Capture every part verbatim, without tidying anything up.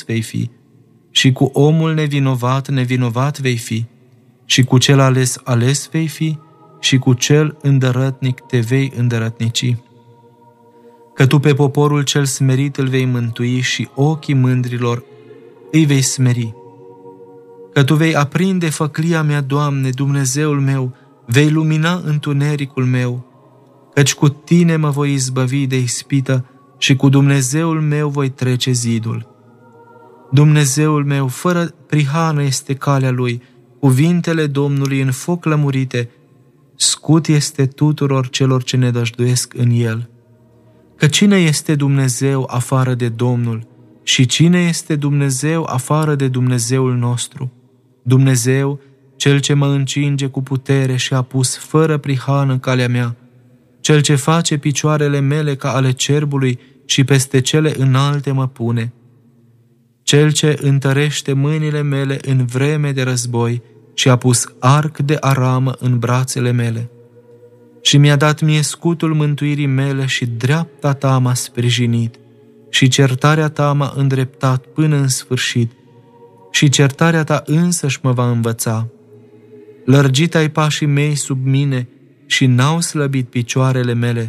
vei fi, și cu omul nevinovat nevinovat vei fi, și cu cel ales ales vei fi, și cu cel îndărătnic te vei îndărătnici. Că tu pe poporul cel smerit îl vei mântui și ochii mândrilor îi vei smeri. Că tu vei aprinde făclia mea, Doamne, Dumnezeul meu, vei lumina întunericul meu, căci cu tine mă voi izbăvi de ispită și cu Dumnezeul meu voi trece zidul. Dumnezeul meu, fără prihană este calea lui, cuvintele Domnului în foc lămurite, scut este tuturor celor ce ne dăjduiesc în el. Că cine este Dumnezeu afară de Domnul și cine este Dumnezeu afară de Dumnezeul nostru? Dumnezeu, Cel ce mă încinge cu putere și a pus fără prihană calea mea, Cel ce face picioarele mele ca ale cerbului și peste cele înalte mă pune, Cel ce întărește mâinile mele în vreme de război și a pus arc de aramă în brațele mele. Și mi-a dat mie scutul mântuirii mele și dreapta ta m-a sprijinit și certarea ta m-a îndreptat până în sfârșit și certarea ta însăși mă va învăța. Lărgit ai pașii mei sub mine și n-au slăbit picioarele mele.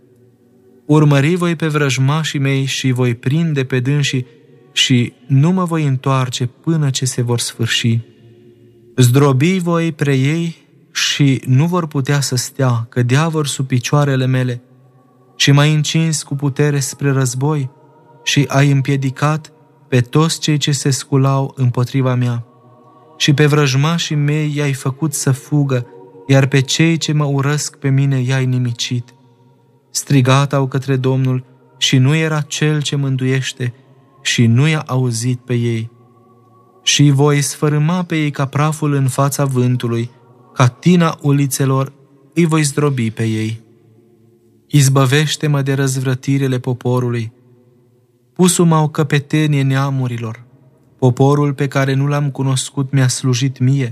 Urmări voi pe vrăjmașii mei și voi prinde pe dânsii și nu mă voi întoarce până ce se vor sfârși. Zdrobi voi pre ei și nu vor putea să stea, cădea vor sub picioarele mele, și m-ai încins cu putere spre război și ai împiedicat pe toți cei ce se sculau împotriva mea. Și pe vrăjmașii mei i-ai făcut să fugă, iar pe cei ce mă urăsc pe mine i-ai nimicit. Strigat au către Domnul și nu era Cel ce mântuiește și nu i-a auzit pe ei. Și voi sfărâma pe ei ca praful în fața vântului, ca tina ulițelor îi voi zdrobi pe ei. Izbăvește-mă de răzvrătirile poporului. Pusu-mă căpetenie neamurilor. Poporul pe care nu l-am cunoscut mi-a slujit mie.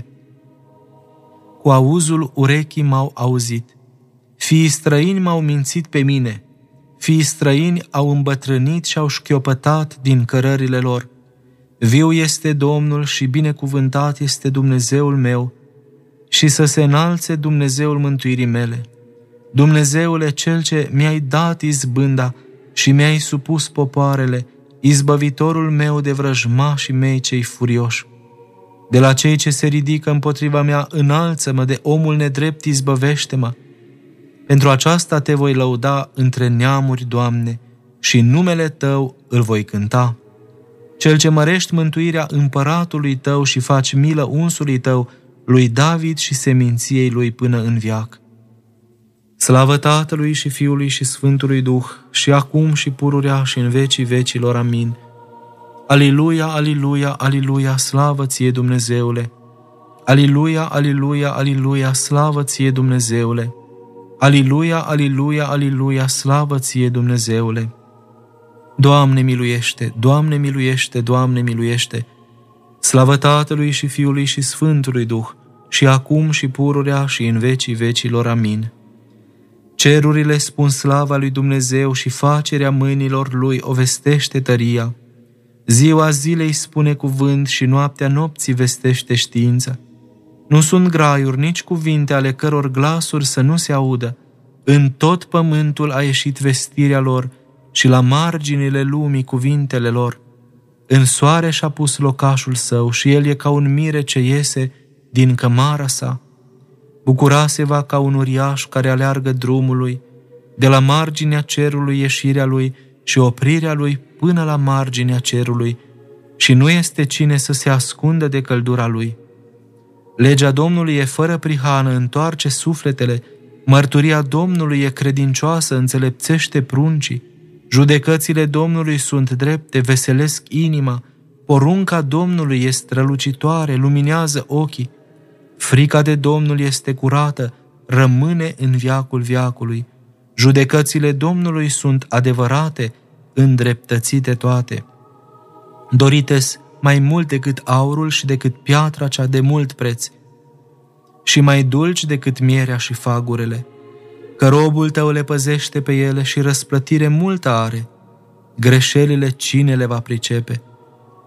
Cu auzul urechii m-au auzit. Fiii străini m-au mințit pe mine. Fiii străini au îmbătrânit și au șchiopătat din cărările lor. Viu este Domnul și binecuvântat este Dumnezeul meu, și să se înalțe Dumnezeul mântuirii mele. Dumnezeule, Cel ce mi-ai dat izbânda și mi-ai supus popoarele, izbăvitorul meu de vrăjmașii mei cei furioși. De la cei ce se ridică împotriva mea, înalță-mă, de omul nedrept izbăvește-mă. Pentru aceasta te voi lăuda între neamuri, Doamne, și numele Tău îl voi cânta. Cel ce mărești mântuirea împăratului Tău și faci milă unsului Tău, lui David și seminției lui până în veac. Slavă Tatălui și Fiului și Sfântului Duh, și acum și pururea și în vecii vecilor. Amin. Aliluia, aliluia, aliluia, slavă ție, Dumnezeule! Aliluia, aliluia, aliluia, slavă ție, Dumnezeule! Aliluia, aliluia, aliluia, slavă ție, Dumnezeule! Doamne miluiește, Doamne miluiește, Doamne miluiește! Slavă Tatălui și Fiului și Sfântului Duh, și acum și pururea și în vecii vecilor. Amin. Cerurile spun slava lui Dumnezeu și facerea mâinilor lui o vestește tăria. Ziua zilei spune cuvânt și noaptea nopții vestește știință. Nu sunt graiuri, nici cuvinte ale căror glasuri să nu se audă. În tot pământul a ieșit vestirea lor și la marginile lumii cuvintele lor. În soare și-a pus locașul său și el e ca un mire ce iese din cămara sa. Bucura se va ca un uriaș care aleargă drumului, de la marginea cerului ieșirea lui și oprirea lui până la marginea cerului, și nu este cine să se ascundă de căldura lui. Legea Domnului e fără prihană, întoarce sufletele, mărturia Domnului e credincioasă, înțelepțește pruncii, judecățile Domnului sunt drepte, veselesc inima, porunca Domnului e strălucitoare, luminează ochii. Frica de Domnul este curată, rămâne în veacul veacului. Judecățile Domnului sunt adevărate, îndreptățite toate. Dorites mai mult decât aurul și decât piatra cea de mult preț, și mai dulci decât mierea și fagurele. Că robul tău le păzește pe ele și răsplătire multă are. Greșelile cine le va pricepe?